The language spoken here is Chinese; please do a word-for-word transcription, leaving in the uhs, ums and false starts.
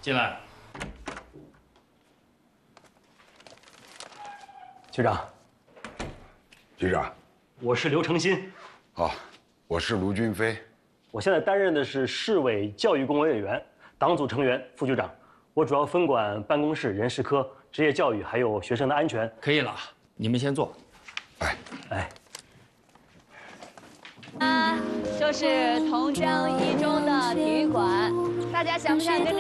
进来。 局长， 局长， 我是刘成新。 好，我是卢军飞。 我现在担任的是市委教育工委委员、党组成员、副局长。我主要分管办公室、人事科、职业教育，还有学生的安全。 可以了，你们先坐。 哎， 哎。 啊，就是同江一中的体育馆，大家想不想跟着？